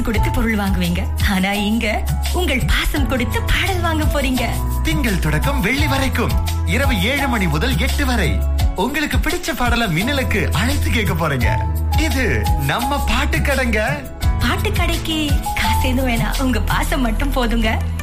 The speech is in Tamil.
கொடுத்து பொருள் வாங்குவீங்க. ஆனா இங்க உங்கள் பாசம் கொடுத்து பாடல் வாங்க போறீங்க. திங்கள் தொடக்கம் வெள்ளி வரைக்கும் இரவு 7 மணி முதல் 8 வரை உங்களுக்கு பிடிச்ச பாடல மின்னலுக்கு அழைத்து கேட்க போறீங்க. இது நம்ம பாட்டு கடைங்க. பாட்டு கடைக்கு காசு எதுவும் வேணாம், உங்க பாசம் மட்டும் போதுங்க.